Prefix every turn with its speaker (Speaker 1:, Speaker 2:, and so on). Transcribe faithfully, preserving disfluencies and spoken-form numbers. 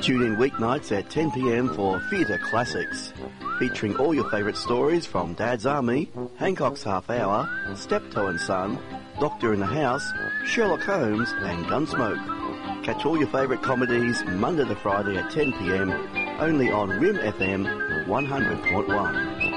Speaker 1: Tune in weeknights at ten p m for Theatre Classics, featuring all your favourite stories from Dad's Army, Hancock's Half Hour, Steptoe and Son, Doctor in the House, Sherlock Holmes and Gunsmoke. Catch all your favourite comedies Monday to Friday at ten p m, only on R I M F M one hundred point one.